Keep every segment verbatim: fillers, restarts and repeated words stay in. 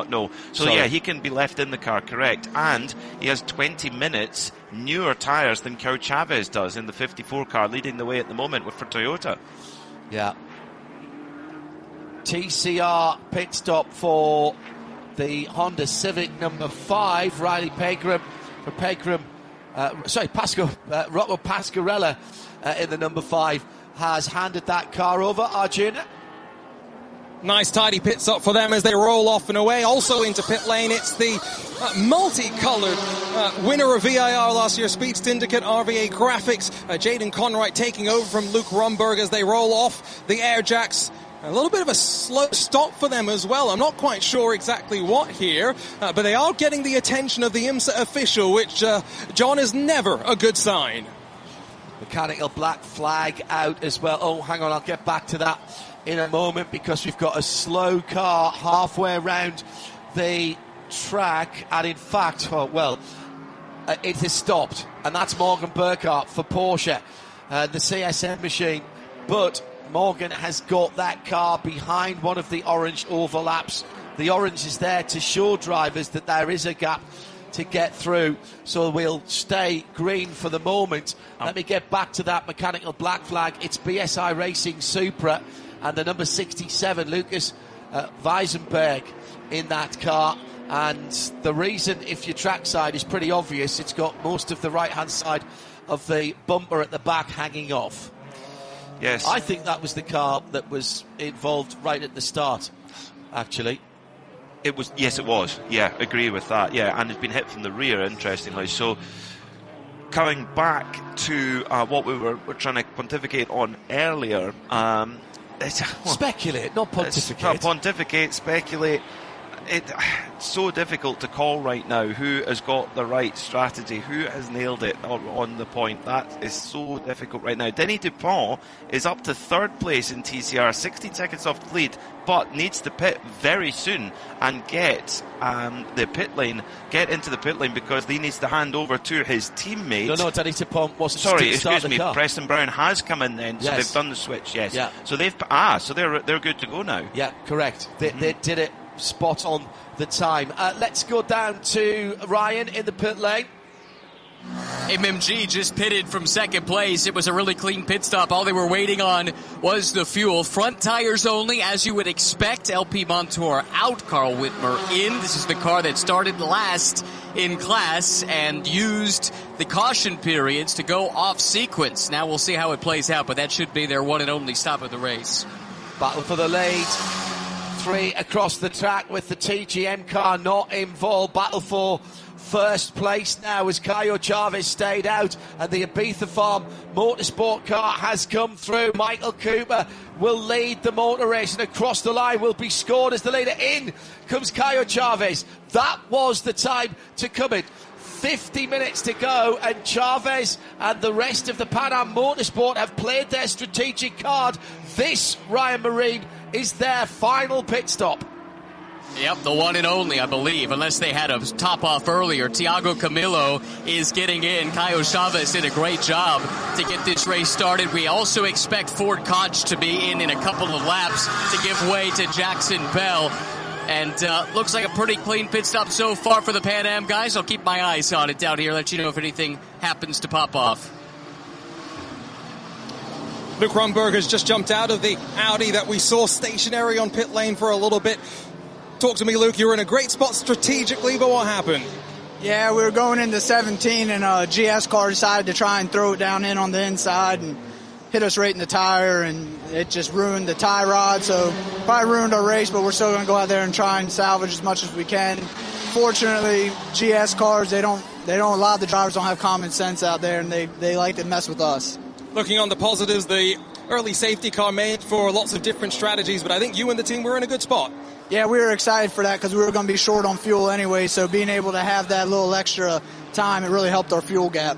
No. So, Sorry. yeah, he can be left in the car, correct. And he has twenty minutes newer tyres than Cao Chavez does in the fifty-four car, leading the way at the moment with for Toyota. Yeah. T C R pit stop for the Honda Civic number five. Riley Pegram for Pegram. Uh, sorry, Pasco, uh, Rocco Pasquarella uh, in the number five has handed that car over. Arjun. Nice tidy pit stop for them as they roll off and away. Also into pit lane, it's the uh, multicoloured uh, winner of V I R last year, Speed Syndicate R V A Graphics. Uh, Jaden Conroy taking over from Luke Rumberg as they roll off the air jacks. A little bit of a slow stop for them as well. I'm not quite sure exactly what here, uh, but they are getting the attention of the IMSA official, which, uh, John, is never a good sign. Mechanical black flag out as well. Oh, hang on, I'll get back to that in a moment because we've got a slow car halfway around the track, and in fact, oh, well, uh, it has stopped, and that's Morgan Burkhart for Porsche, uh, the C S M machine, but Morgan has got that car behind one of the orange overlaps. The orange is there to show drivers that there is a gap to get through, so we'll stay green for the moment. Oh. Let me get back to that mechanical black flag. It's B S I Racing Supra and the number sixty-seven, Lucas uh, Weisenberg, in that car. And the reason, if your trackside, is pretty obvious. It's got most of the right-hand side of the bumper at the back hanging off. Yes. I think that was the car that was involved right at the start, actually. It was, yes, it was. Yeah, agree with that. Yeah, and it's been hit from the rear, interestingly. So, coming back to uh, what we were, were trying to pontificate on earlier. Um, it's, well, speculate, not pontificate. Not pontificate, speculate. It, it's so difficult to call right now who has got the right strategy, who has nailed it on, on the point. That is so difficult right now. Denis Dupont is up to third place in T C R, sixteen seconds off the lead, but needs to pit very soon and get um, the pit lane, get into the pit lane because he needs to hand over to his teammate. No, no, Denis Dupont wasn't. Sorry, excuse me. Preston Brown has come in then, so yes. they've done the switch. Yes. Yeah. So they've ah, so they're they're good to go now. Yeah, correct. They, mm-hmm. they did it spot on the time. Uh, let's go down to Ryan in the pit lane. M M G just pitted from second place. It was a really clean pit stop. All they were waiting on was the fuel. Front tires only, as you would expect. L P Montour out, Carl Whitmer in. This is the car that started last in class and used the caution periods to go off sequence. Now we'll see how it plays out, but that should be their one and only stop of the race. Battle for the lead. Three across the track with the T G M car not involved. Battle for first place now as Caio Chavez stayed out and the Ibiza Farm Motorsport car has come through. Michael Cooper will lead the motor race and across the line will be scored as the leader. In comes Caio Chavez. That was the time to come in. fifty minutes to go and Chavez and the rest of the Pan Am Motorsport have played their strategic card. This, Ryan Marine, is their final pit stop. Yep, the one and only, I believe, unless they had a top off earlier. Thiago Camilo is getting in. Caio Chavez did a great job to get this race started. We also expect Ford Koch to be in in a couple of laps to give way to Jackson Bell. And uh, looks like a pretty clean pit stop so far for the Pan Am guys. I'll keep my eyes on it down here, let you know if anything happens to pop off. Luke Rumberg has just jumped out of the Audi that we saw stationary on pit lane for a little bit. Talk to me, Luke. You were in a great spot strategically, but what happened? Yeah, we were going into seventeen, and a G S car decided to try and throw it down in on the inside and hit us right in the tire, and it just ruined the tie rod. So probably ruined our race, but we're still going to go out there and try and salvage as much as we can. Fortunately, G S cars, they don't, they don't, a lot of the drivers don't have common sense out there, and they, they like to mess with us. Looking on the positives, the early safety car made for lots of different strategies, but I think you and the team were in a good spot. Yeah, we were excited for that because we were going to be short on fuel anyway, so being able to have that little extra time, it really helped our fuel gap.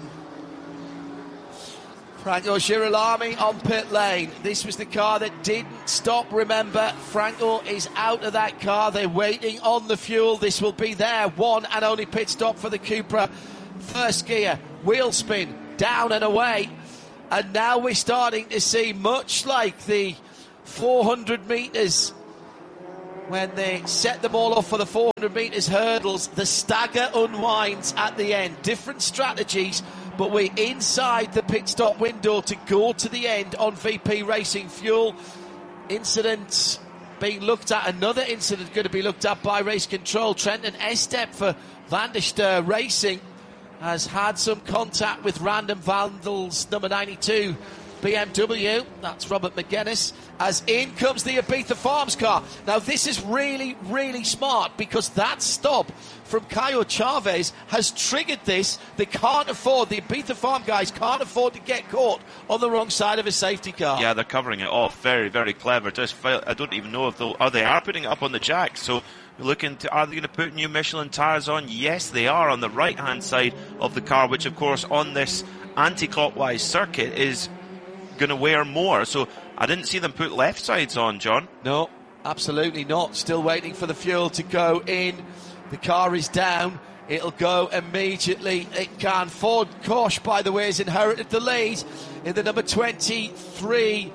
Franco Girolami on pit lane. This was the car that didn't stop, remember. Franco is out of that car. They're waiting on the fuel. This will be their one and only pit stop for the Cupra. First gear, wheel spin, down and away. And now we're starting to see, much like the four hundred metres when they set them all off for the four hundred metres hurdles, the stagger unwinds at the end. Different strategies, but we're inside the pit stop window to go to the end on V P Racing Fuel. Incidents being looked at. Another incident going to be looked at by Race Control. Trenton Estep for Van der Steur Racing has had some contact with Random Vandals number ninety-two B M W. That's Robert McGuinness. As in comes the Ibiza Farms car. Now this is really, really smart, because that stop from Caio Chavez has triggered this. They can't afford, the Ibiza Farm guys can't afford to get caught on the wrong side of a safety car. Yeah, they're covering it off. Very, very clever. Just I don't even know if they'll, oh, they are putting it up on the jack. So we're looking to, are they going to put new Michelin tyres on? Yes, they are, on the right-hand side of the car, which of course on this anti-clockwise circuit is going to wear more. So I didn't see them put left sides on, John. No, absolutely not. Still waiting for the fuel to go in. The car is down. It'll go immediately. It can. Ford Koch, by the way, has inherited the lead in the number twenty-three.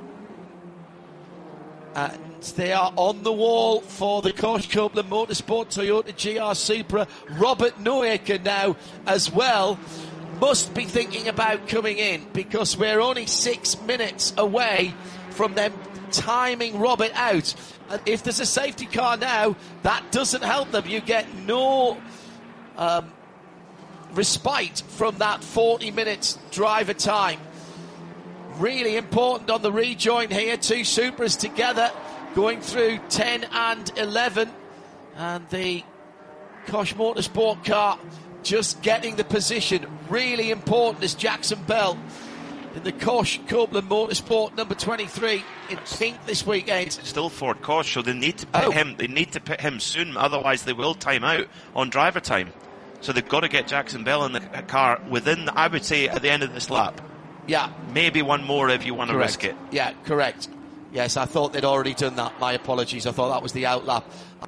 And they are on the wall for the Koch Copeland Motorsport Toyota G R Supra. Robert Neuecker now as well must be thinking about coming in, because we're only six minutes away from them timing Robert out. And if there's a safety car now, that doesn't help them. You get no um, respite from that forty minutes driver time. Really important on the rejoin here. Two Supras together going through ten and eleven. And the Koch Motorsport car just getting the position. Really important is Jackson Bell in the Koch Copeland Motorsport number twenty-three in pink this weekend. It's still Ford Koch, so they need to pit oh. him. They need to pit him soon, otherwise they will time out on driver time. So they've got to get Jackson Bell in the car within, I would say, at the end of this lap. Yeah. Maybe one more if you want to Correct. risk it. Yeah, correct. Yes, I thought they'd already done that. My apologies. I thought that was the outlap.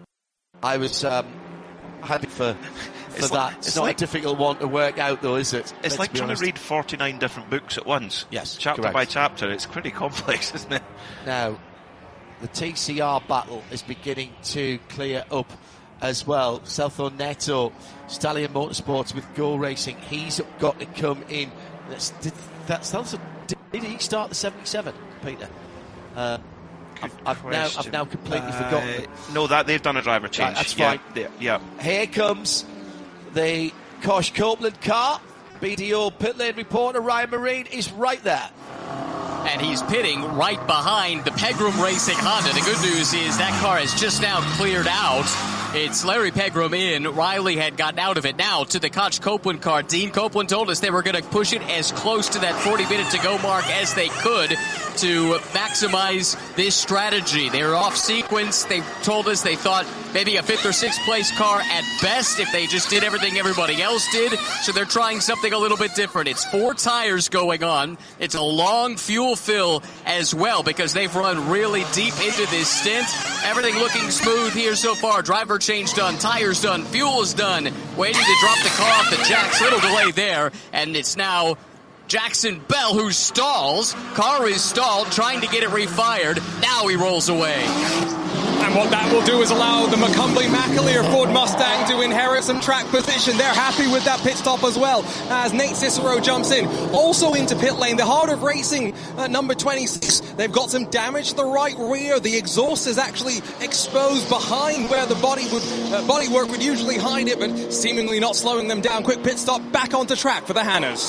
I was um, happy for, for it's that. Like, it's, it's not like, a difficult one to work out, though, is it? It's Let's like trying honest. to read forty-nine different books at once. Yes, chapter correct. by chapter. It's pretty complex, isn't it? Now, the T C R battle is beginning to clear up as well. Celso Neto, Stallion Motorsports with Go Racing. He's got to come in. That's, did, that's also, did, did he start the seventy-seven, Peter? Uh, I've, I've now I've now completely uh, forgotten it. No, that they've done a driver change. Right, that's yeah, fine. they, yeah. Here comes the Koch Copeland car. B D O pit lane reporter Ryan Marine is right there. And he's pitting right behind the Pegram Racing Honda. The good news is that car has just now cleared out. It's Larry Pegram in. Riley had gotten out of it. Now to the Koch Copeland car. Dean Copeland told us they were going to push it as close to that forty minute to go mark as they could to maximize this strategy. They were off sequence. They told us they thought maybe a fifth or sixth place car at best if they just did everything everybody else did. So they're trying something a little bit different. It's four tires going on. It's a long fuel fill as well, because they've run really deep into this stint. Everything looking smooth here so far. Driver change done, tires done, fuel is done. Waiting to drop the car off the jacks. Little delay there, and it's now Jackson Bell who stalls. Car is stalled, trying to get it refired. Now he rolls away. And what that will do is allow the McCumbly McAleer Ford Mustang to inherit some track position. They're happy with that pit stop as well, as Nate Cicero jumps in. Also into pit lane, the Heart of Racing at number twenty-six. They've got some damage to the right rear. The exhaust is actually exposed behind where the body would uh, bodywork would usually hide it, but seemingly not slowing them down. Quick pit stop back onto track for the Hannahs.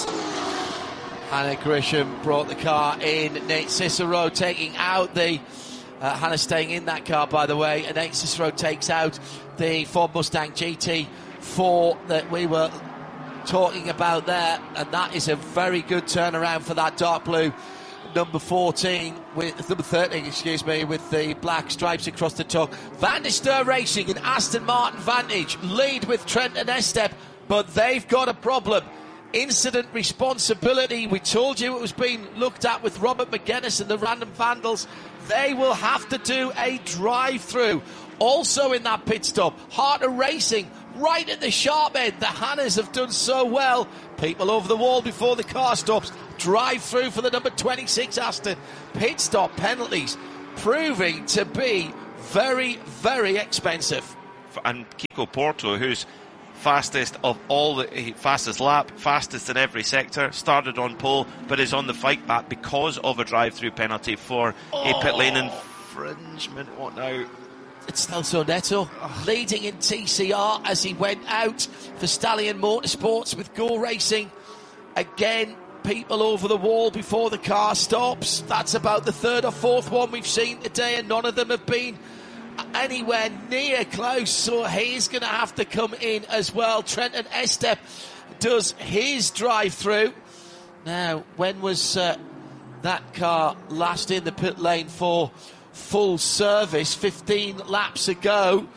Hannah Grisham brought the car in. Nate Cicero taking out the Uh, Hannah staying in that car, by the way, and Nate Cicero takes out the Ford Mustang G T four that we were talking about there, and that is a very good turnaround for that dark blue number fourteen, with number thirteen, excuse me, with the black stripes across the top. Van der Steur Racing and Aston Martin Vantage lead with Trenton Estep, but they've got a problem. Incident responsibility, we told you it was being looked at with Robert McGuinness and the Random Vandals. They will have to do a drive-through. Also in that pit stop, Heart of Racing, right at the sharp end. The Hannahs have done so well. People over the wall before the car stops. Drive-through for the number twenty-six Aston. Pit stop penalties proving to be very, very expensive. And Kiko Porto, who's fastest of all the fastest lap, fastest in every sector, started on pole, but is on the fight back because of a drive-through penalty for oh. a pit lane infringement. What now? It's Celso Neto leading in T C R as he went out for Stallion Motorsports with Go Racing. Again, people over the wall before the car stops. That's about the third or fourth one we've seen today, and none of them have been anywhere near close, so he's going to have to come in as well. Trenton Estep does his drive-through. Now, when was uh, that car last in the pit lane for full service? fifteen laps ago.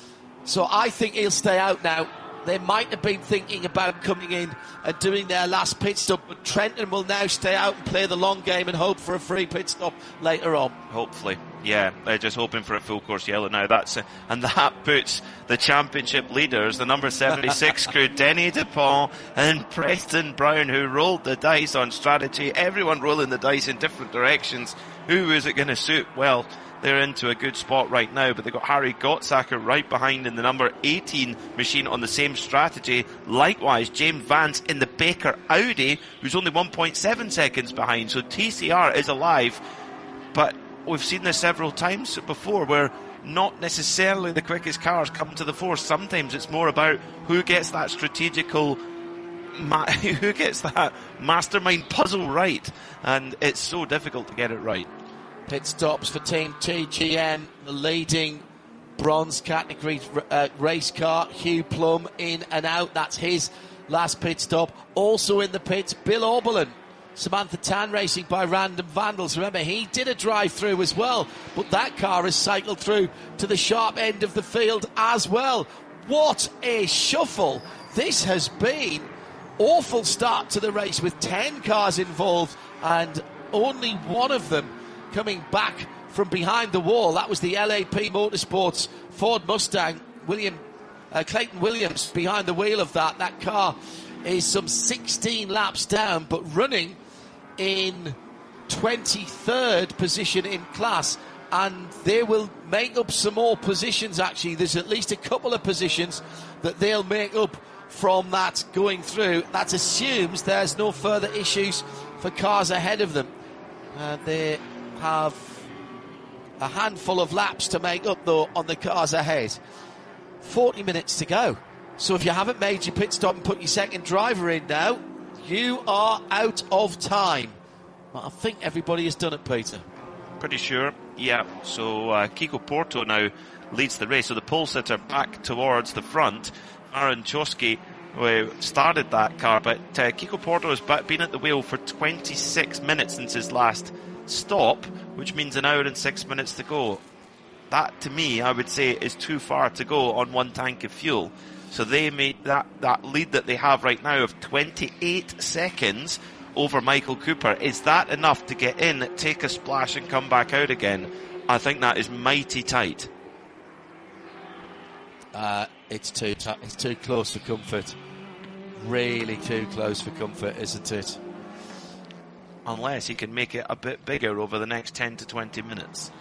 So I think he'll stay out now. They might have been thinking about coming in and doing their last pit stop, but Trenton will now stay out and play the long game and hope for a free pit stop later on. Hopefully, yeah. They're just hoping for a full course yellow now. That's uh, and that puts the championship leaders, the number seventy-six crew, Denny DuPont and Preston Brown, who rolled the dice on strategy. Everyone rolling the dice in different directions. Who is it going to suit? Well, they're into a good spot right now, but they've got Harry Gottsacker right behind in the number eighteen machine on the same strategy. Likewise, James Vance in the Baker Audi, who's only one point seven seconds behind. So T C R is alive, but we've seen this several times before where not necessarily the quickest cars come to the fore. Sometimes it's more about who gets that strategical, ma- who gets that mastermind puzzle right, and it's so difficult to get it right. Pit stops for Team T G M, the leading bronze category uh, race car. Hugh Plum in and out. That's his last pit stop. Also in the pits, Bill Oberlin. Samantha Tan racing by Random Vandals. Remember, he did a drive-through as well, but that car has cycled through to the sharp end of the field as well. What a shuffle this has been. Awful start to the race with ten cars involved and only one of them coming back from behind the wall. That was the L A P Motorsports Ford Mustang. William uh, Clayton Williams behind the wheel of that. That car is some sixteen laps down, but running in twenty-third position in class, and they will make up some more positions. Actually, there's at least a couple of positions that they'll make up from that going through. That assumes there's no further issues for cars ahead of them. Uh, they have a handful of laps to make up, though, on the cars ahead. forty minutes to go. So if you haven't made your pit stop and put your second driver in now, you are out of time. But I think everybody has done it, Peter. Pretty sure, yeah. So uh, Kiko Porto now leads the race. So the pole sitter back towards the front. Aaron Chosky uh, started that car, but uh, Kiko Porto has been at the wheel for twenty-six minutes since his last stop, which means an hour and six minutes to go. That, to me, I would say, is too far to go on one tank of fuel. So they made that, that lead that they have right now of twenty-eight seconds over Michael Cooper. Is that enough to get in, take a splash and come back out again? I think that is mighty tight. Uh, it's too t- it's too close for comfort. Really too close for comfort, isn't it? Unless he can make it a bit bigger over the next ten to twenty minutes.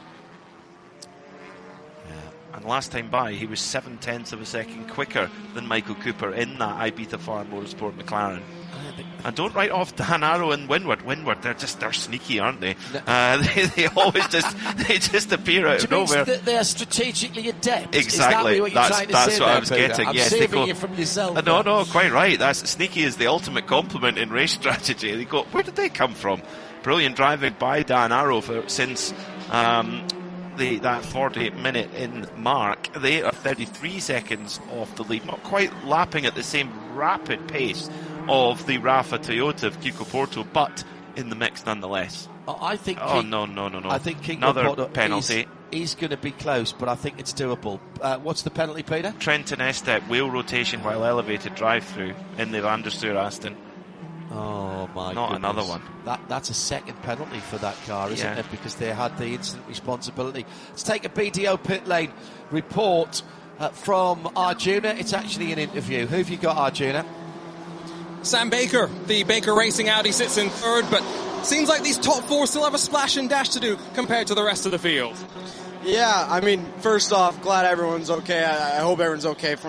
Yeah. And last time by, he was seven tenths of a second quicker than Michael Cooper in that Ibiza Farm Motorsport McLaren. And don't write off Dan Arrow and Windward. Windward, they're just they're sneaky, aren't they? No. Uh, they, they always just they just appear out of nowhere. That they are strategically adept. Exactly. Is that what you're that's trying to that's say what there, I was Peter? getting. I'm yes, saving they go, you from yourself. Uh, no, no, quite right. That's sneaky is the ultimate compliment in race strategy. They go, where did they come from? Brilliant driving by Dan Arrow for, since um, the, that forty-eight minute in mark. They are thirty-three seconds off the lead, not quite lapping at the same rapid pace of the Rafa Toyota of Kiko Porto, but in the mix nonetheless. I think. Oh King, no no no no! I think Kiko another Porto penalty. He's going to be close, but I think it's doable. Uh, what's the penalty, Peter? Trenton Estep wheel rotation while elevated drive-through in the Vanderstur Aston. Oh my! Not goodness. another one. That that's a second penalty for that car, isn't yeah. it? Because they had the incident responsibility. Let's take a B D O pit lane report uh, from Arjuna. It's actually an interview. Who have you got, Arjuna? Sam Baker, the Baker Racing Audi, sits in third, but seems like these top four still have a splash and dash to do compared to the rest of the field. Yeah, I mean, first off, glad everyone's okay. I, I hope everyone's okay from